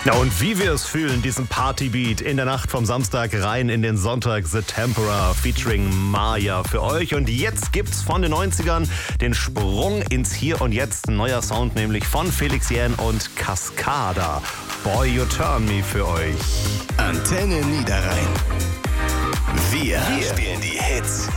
Na und wie wir es fühlen, diesen Partybeat in der Nacht vom Samstag rein in den Sonntag, The Tempera featuring Maya für euch. Und jetzt gibt's von den 90ern den Sprung ins Hier und Jetzt. Ein neuer Sound, nämlich von Felix Jähn und Cascada. Boy, You Turn Me für euch. Antenne Niederrhein. Wir spielen die Hits